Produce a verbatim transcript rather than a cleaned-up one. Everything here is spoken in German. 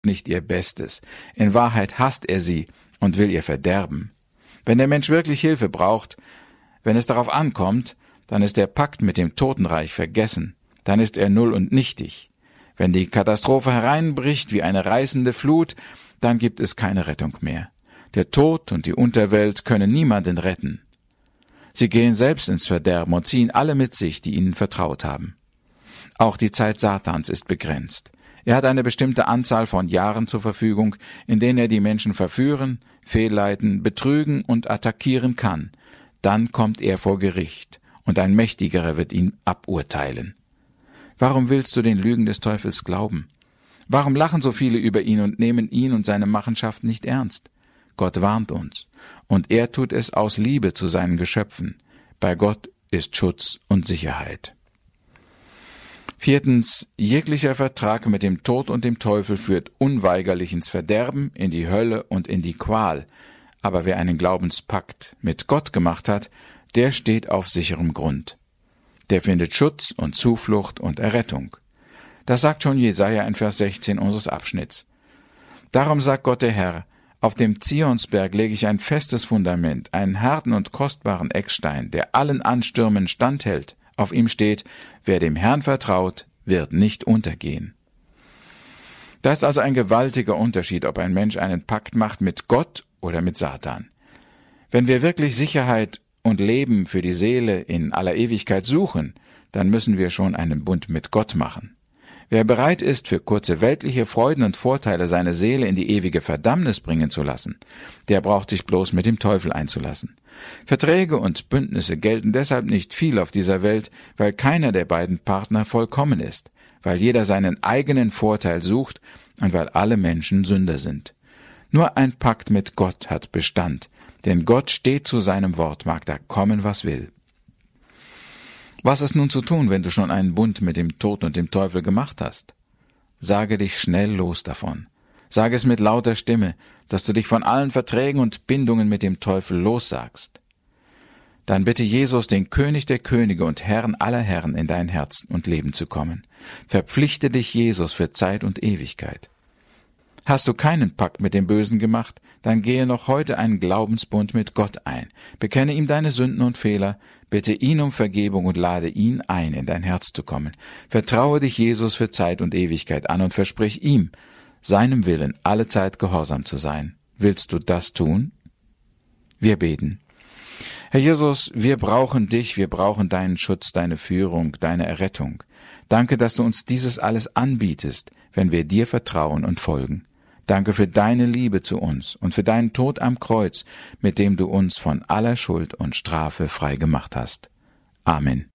nicht ihr Bestes. In Wahrheit hasst er sie und will ihr Verderben. Wenn der Mensch wirklich Hilfe braucht, wenn es darauf ankommt, dann ist der Pakt mit dem Totenreich vergessen. Dann ist er null und nichtig. Wenn die Katastrophe hereinbricht wie eine reißende Flut, dann gibt es keine Rettung mehr. Der Tod und die Unterwelt können niemanden retten. Sie gehen selbst ins Verderben und ziehen alle mit sich, die ihnen vertraut haben. Auch die Zeit Satans ist begrenzt. Er hat eine bestimmte Anzahl von Jahren zur Verfügung, in denen er die Menschen verführen, fehlleiten, betrügen und attackieren kann. Dann kommt er vor Gericht, und ein Mächtigerer wird ihn aburteilen. Warum willst du den Lügen des Teufels glauben? Warum lachen so viele über ihn und nehmen ihn und seine Machenschaften nicht ernst? Gott warnt uns, und er tut es aus Liebe zu seinen Geschöpfen. Bei Gott ist Schutz und Sicherheit. Viertens, jeglicher Vertrag mit dem Tod und dem Teufel führt unweigerlich ins Verderben, in die Hölle und in die Qual. Aber wer einen Glaubenspakt mit Gott gemacht hat, der steht auf sicherem Grund. Der findet Schutz und Zuflucht und Errettung. Das sagt schon Jesaja in Vers sechzehn unseres Abschnitts. Darum sagt Gott der Herr: Auf dem Zionsberg lege ich ein festes Fundament, einen harten und kostbaren Eckstein, der allen Anstürmen standhält. Auf ihm steht: Wer dem Herrn vertraut, wird nicht untergehen. Da ist also ein gewaltiger Unterschied, ob ein Mensch einen Pakt macht mit Gott oder mit Satan. Wenn wir wirklich Sicherheit und Leben für die Seele in aller Ewigkeit suchen, dann müssen wir schon einen Bund mit Gott machen. Wer bereit ist, für kurze weltliche Freuden und Vorteile seine Seele in die ewige Verdammnis bringen zu lassen, der braucht sich bloß mit dem Teufel einzulassen. Verträge und Bündnisse gelten deshalb nicht viel auf dieser Welt, weil keiner der beiden Partner vollkommen ist, weil jeder seinen eigenen Vorteil sucht und weil alle Menschen Sünder sind. Nur ein Pakt mit Gott hat Bestand, denn Gott steht zu seinem Wort, mag da kommen, was will. Was ist nun zu tun, wenn du schon einen Bund mit dem Tod und dem Teufel gemacht hast? Sage dich schnell los davon. Sage es mit lauter Stimme, dass du dich von allen Verträgen und Bindungen mit dem Teufel lossagst. Dann bitte Jesus, den König der Könige und Herrn aller Herren, in dein Herz und Leben zu kommen. Verpflichte dich Jesus für Zeit und Ewigkeit. Hast du keinen Pakt mit dem Bösen gemacht, dann gehe noch heute einen Glaubensbund mit Gott ein. Bekenne ihm deine Sünden und Fehler, bitte ihn um Vergebung und lade ihn ein, in dein Herz zu kommen. Vertraue dich Jesus für Zeit und Ewigkeit an und versprich ihm, seinem Willen alle Zeit gehorsam zu sein. Willst du das tun? Wir beten. Herr Jesus, wir brauchen dich, wir brauchen deinen Schutz, deine Führung, deine Errettung. Danke, dass du uns dieses alles anbietest, wenn wir dir vertrauen und folgen. Danke für deine Liebe zu uns und für deinen Tod am Kreuz, mit dem du uns von aller Schuld und Strafe frei gemacht hast. Amen.